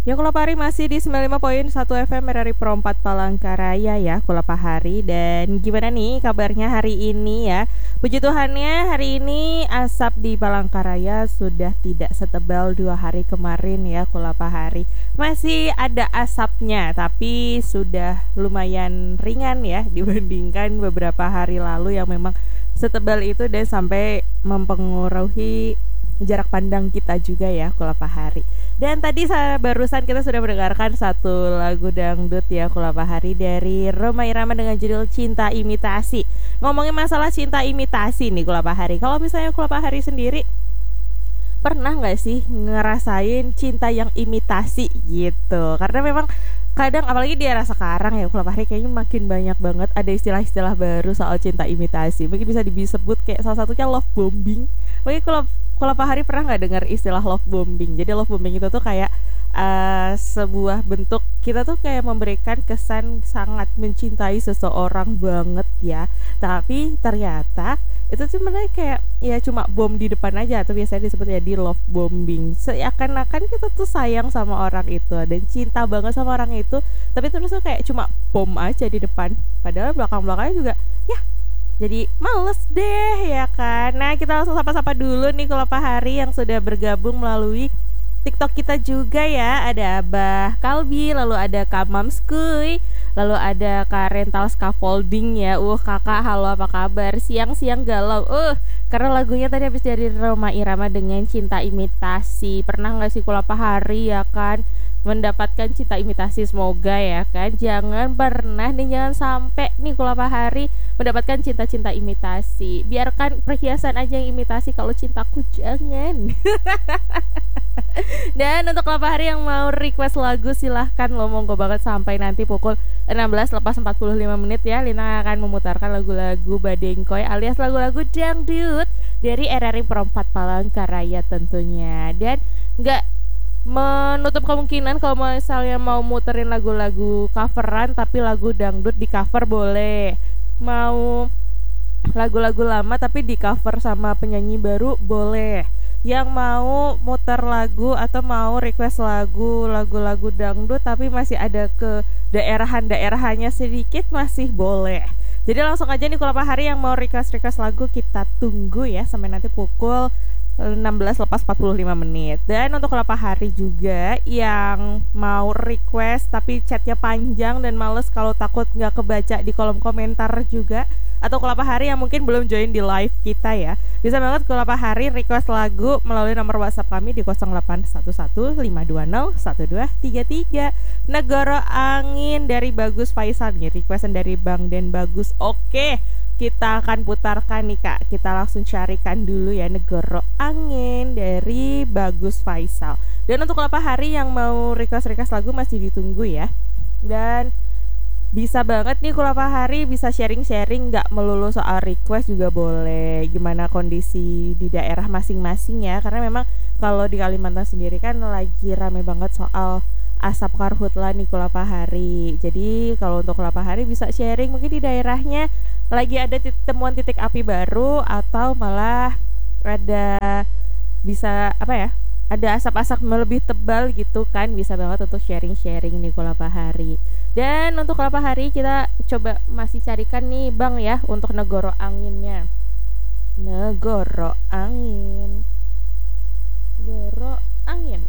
Ya Kula Pahari masih di 95,1 FM RRI Pro 4 Palangkaraya ya Kula Pahari. Dan gimana nih kabarnya hari ini ya? Puji Tuhannya hari ini asap di Palangkaraya sudah tidak setebal 2 hari kemarin ya Kula Pahari. Masih ada asapnya tapi sudah lumayan ringan ya dibandingkan beberapa hari lalu yang memang setebal itu dan sampai mempengaruhi jarak pandang kita juga ya Kula Pahari. Dan tadi barusan kita sudah mendengarkan satu lagu dangdut ya Kula Pahari dari Rhoma Irama dengan judul Cinta Imitasi. Ngomongin masalah cinta imitasi nih Kula Pahari, kalau misalnya Kula Pahari sendiri pernah nggak sih ngerasain cinta yang imitasi gitu? Karena memang kadang apalagi di era sekarang ya Kula Pahari kayaknya makin banyak banget ada istilah-istilah baru soal cinta imitasi. Mungkin bisa disebut kayak salah satunya love bombing. Mungkin Kula Pahari pernah nggak dengar istilah love bombing? Jadi love bombing itu tuh kayak sebuah bentuk kita tuh kayak memberikan kesan sangat mencintai seseorang banget ya, tapi ternyata itu tuh sebenarnya kayak ya cuma bom di depan aja, atau biasanya disebut ya di love bombing. Seakan-akan kita tuh sayang sama orang itu dan cinta banget sama orang itu, tapi terus tuh kayak cuma bom aja di depan, padahal belakang-belakangnya juga ya jadi males deh ya kan. Nah kita langsung sapa-sapa dulu nih Kula Pahari yang sudah bergabung melalui TikTok kita juga ya. Ada Abah Kalbi, lalu ada Kak Mamskuy, lalu ada Kak Rental Scaffolding ya. Kakak halo apa kabar? Siang-siang galau karena lagunya tadi habis dari Rhoma Irama dengan Cinta Imitasi. Pernah gak sih Kula Pahari ya kan mendapatkan cinta imitasi? Semoga ya kan jangan pernah nih, jangan sampai nih Kula Pahari mendapatkan cinta-cinta imitasi. Biarkan perhiasan aja yang imitasi, kalau cintaku jangan. Dan untuk Kula Pahari yang mau request lagu silahkan lo, monggo banget sampai nanti pukul 16 lepas 45 menit ya. Lina akan memutarkan lagu-lagu badengkoy alias lagu-lagu dangdut dari RRI Pro 4 Palangkaraya tentunya. Dan gak menutup kemungkinan kalau misalnya mau muterin lagu-lagu coveran tapi lagu dangdut di cover boleh. Mau lagu-lagu lama tapi di cover sama penyanyi baru boleh. Yang mau muter lagu atau mau request lagu-lagu dangdut tapi masih ada ke daerahan-daerahannya sedikit masih boleh. Jadi langsung aja nih Kula Pahari yang mau request lagu kita tunggu ya sampai nanti pukul 16 lepas 45 menit. Dan untuk Kula Pahari juga yang mau request tapi chatnya panjang dan males kalau takut gak kebaca di kolom komentar juga, atau Kula Pahari yang mungkin belum join di live kita ya, bisa banget Kula Pahari request lagu melalui nomor WhatsApp kami di 0811-520-1233. Negoro Angin dari Bagus Faisal nih, requestan dari Bang Den Bagus. Oke, kita akan putarkan nih Kak. Kita langsung carikan dulu ya Negoro Angin dari Bagus Faisal. Dan untuk Kula Pahari yang mau request lagu masih ditunggu ya. Dan bisa banget nih Kula Pahari bisa sharing-sharing, gak melulu soal request juga boleh. Gimana kondisi di daerah masing-masing ya, karena memang kalau di Kalimantan sendiri kan lagi rame banget soal asap karhutla nih Kula Pahari. Jadi kalau untuk Kula Pahari bisa sharing mungkin di daerahnya lagi ada temuan titik api baru, atau malah ada bisa apa ya, ada asap-asap lebih tebal gitu kan, bisa banget untuk sharing-sharing nih Kula Pahari. Dan untuk Kula Pahari kita coba masih carikan nih Bang ya untuk Negoro Anginnya. Negoro Angin, Negoro Angin.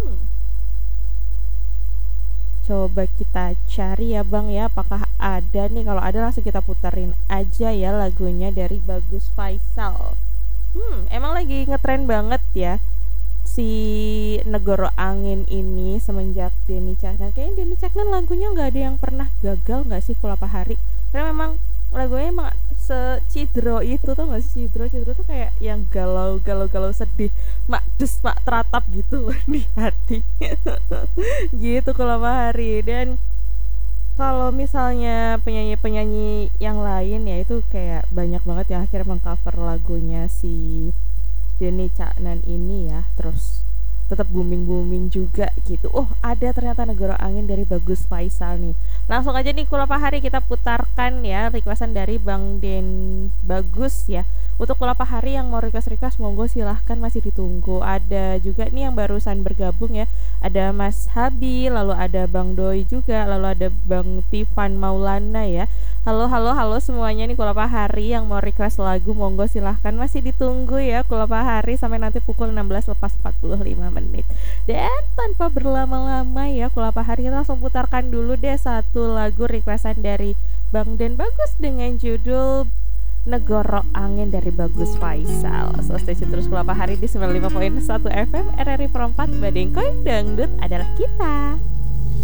Coba kita cari ya Bang ya, apakah ada nih. Kalau ada langsung kita puterin aja ya lagunya dari Bagus Faisal. Emang lagi ngetren banget ya si Negoro Angin ini semenjak Denny Caknan. Kayaknya Denny Caknan lagunya nggak ada yang pernah gagal nggak sih Kula Pahari? Karena memang lagunya emang secidro itu, tau gak sih cidro tuh kayak yang galau sedih, mak des mak teratap gitu di hati. Gitu Kula Pahari. Dan kalau misalnya penyanyi yang lain ya itu kayak banyak banget yang akhirnya mengcover lagunya si Denny Caknan ini ya, terus tetap booming juga gitu. Ada ternyata Negoro Angin dari Bagus Faisal nih. Langsung aja nih Kula Pahari kita putarkan ya requestan dari Bang Den Bagus ya. Untuk Kula Pahari yang mau request monggo silahkan, masih ditunggu. Ada juga nih yang barusan bergabung ya, ada Mas Habi, lalu ada Bang Doi juga, lalu ada Bang Tifan Maulana ya. Halo halo halo semuanya nih Kulapa Hari yang mau request lagu monggo silahkan, masih ditunggu ya Kulapa Hari sampai nanti pukul 16 lepas 45 menit. Dan tanpa berlama-lama ya Kulapa Hari, langsung putarkan dulu deh satu lagu requestan dari Bang Den Bagus dengan judul Negoro Angin dari Bagus Faisal. So stay tune terus Kulapa Hari di 95.1 FM RRI Perempat, Badengkoy Dangdut adalah kita.